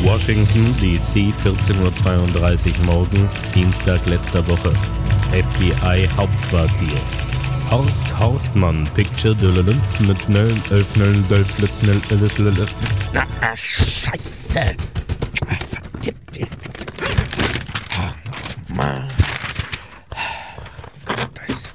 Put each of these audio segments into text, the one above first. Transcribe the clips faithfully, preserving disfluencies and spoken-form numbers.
Washington, D C, vierzehn Uhr zweiunddreißig morgens, Dienstag letzter Woche. F B I Hauptquartier. Horst Horstmann, Picture de l'Olymp mit Nöln, elf Nöln, elf Litz, Nöln, elf Litz. Na, Scheiße. Verdammt. Oh, Mann. Das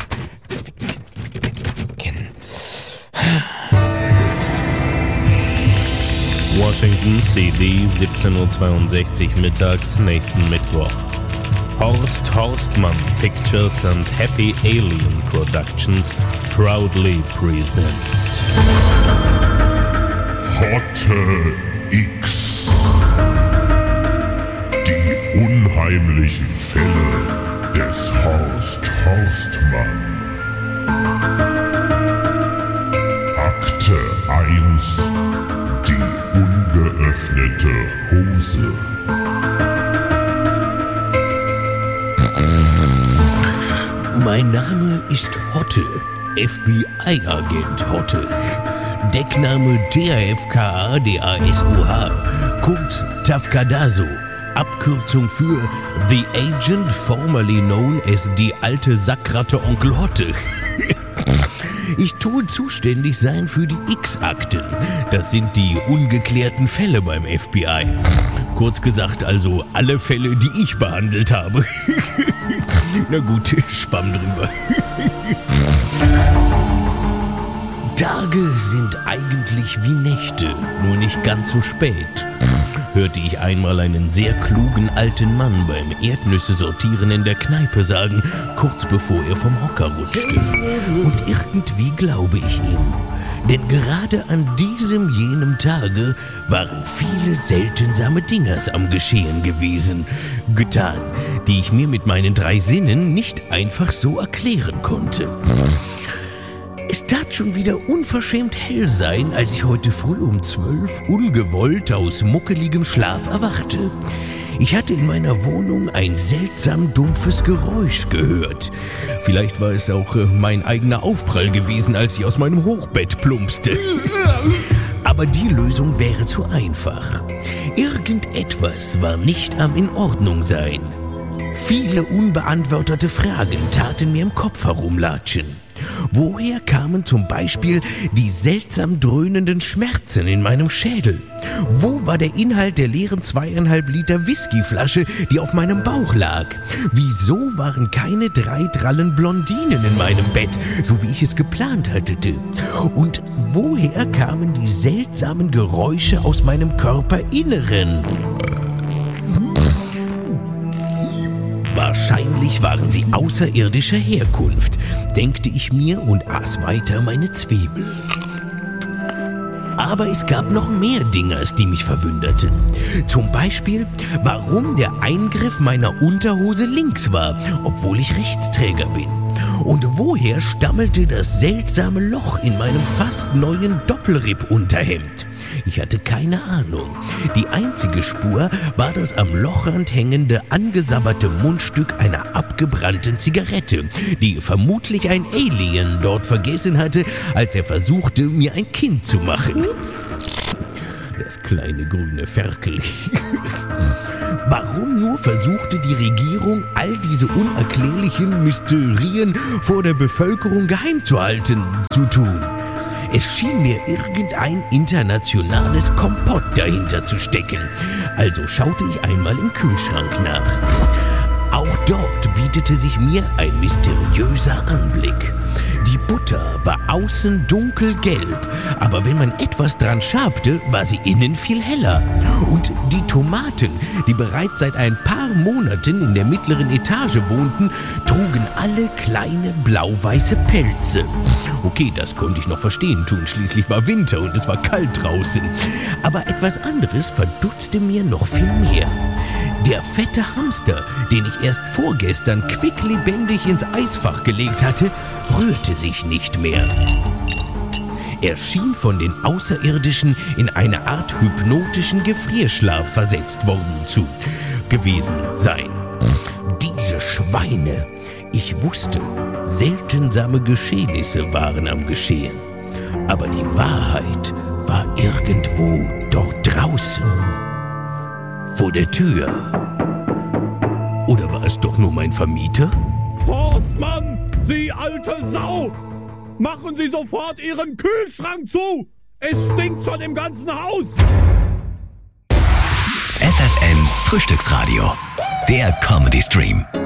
Washington, C D, siebzehn Uhr zweiundsechzig mittags, nächsten Mittwoch. Horst Horstmann Pictures and Happy Alien Productions proudly present Hotte X. Die unheimlichen Fälle des Horst Horstmann. Akte eins. Die ungeöffnete Hose. Mein Name ist Hotte, F B I-Agent Hotte. Deckname T A F K A D A S O H, kurz Tafkadaso, Abkürzung für The Agent formerly known as die alte Sackratte Onkel Hotte. Ich tue zuständig sein für die X-Akten. Das sind die ungeklärten Fälle beim F B I. Kurz gesagt also alle Fälle, die ich behandelt habe. Na gut, schwamm drüber. Tage sind eigentlich wie Nächte, nur nicht ganz so spät. Hörte ich einmal einen sehr klugen alten Mann beim Erdnüsse sortieren in der Kneipe sagen, kurz bevor er vom Hocker rutschte. Und irgendwie glaube ich ihm. Denn gerade an diesem jenem Tage waren viele seltsame Dingers am Geschehen gewesen, getan, die ich mir mit meinen drei Sinnen nicht einfach so erklären konnte. Es tat schon wieder unverschämt hell sein, als ich heute früh um zwölf ungewollt aus muckeligem Schlaf erwachte. Ich hatte in meiner Wohnung ein seltsam dumpfes Geräusch gehört. Vielleicht war es auch äh, mein eigener Aufprall gewesen, als ich aus meinem Hochbett plumpste. Aber die Lösung wäre zu einfach. Irgendetwas war nicht am in Ordnung sein. Viele unbeantwortete Fragen taten mir im Kopf herumlatschen. Woher kamen zum Beispiel die seltsam dröhnenden Schmerzen in meinem Schädel? Wo war der Inhalt der leeren zweieinhalb Liter Whiskyflasche, die auf meinem Bauch lag? Wieso waren keine drei drallen Blondinen in meinem Bett, so wie ich es geplant hatte? Und woher kamen die seltsamen Geräusche aus meinem Körperinneren? Wahrscheinlich waren sie außerirdischer Herkunft, denkte ich mir und aß weiter meine Zwiebel. Aber es gab noch mehr Dingers, die mich verwunderten. Zum Beispiel, warum der Eingriff meiner Unterhose links war, obwohl ich Rechtsträger bin. Und woher stammelte das seltsame Loch in meinem fast neuen Doppelripp-Unterhemd? Ich hatte keine Ahnung. Die einzige Spur war das am Lochrand hängende, angesabberte Mundstück einer abgebrannten Zigarette, die vermutlich ein Alien dort vergessen hatte, als er versuchte, mir ein Kind zu machen. Das kleine grüne Ferkel. Warum nur versuchte die Regierung, all diese unerklärlichen Mysterien vor der Bevölkerung geheim zu halten, zu tun? Es schien mir irgendein internationales Komplott dahinter zu stecken. Also schaute ich einmal im Kühlschrank nach. Auch dort bietete sich mir ein mysteriöser Anblick. Die Butter war außen dunkelgelb, aber wenn man etwas dran schabte, war sie innen viel heller. Und die Tomaten, die bereits seit ein paar Monaten in der mittleren Etage wohnten, trugen alle kleine blau-weiße Pelze. Okay, das konnte ich noch verstehen tun, schließlich war Winter und es war kalt draußen. Aber etwas anderes verdutzte mir noch viel mehr. Der fette Hamster, den ich erst vorgestern quicklebendig ins Eisfach gelegt hatte, rührte sich nicht mehr. Er schien von den Außerirdischen in eine Art hypnotischen Gefrierschlaf versetzt worden zu gewesen sein. Diese Schweine! Ich wusste, seltsame Geschehnisse waren am Geschehen. Aber die Wahrheit war irgendwo dort draußen. vor der Tür. Oder war es doch nur mein Vermieter? Horstmann, Sie alte Sau! Machen Sie sofort Ihren Kühlschrank zu! Es stinkt schon im ganzen Haus! F F N Frühstücksradio, der Comedy Stream.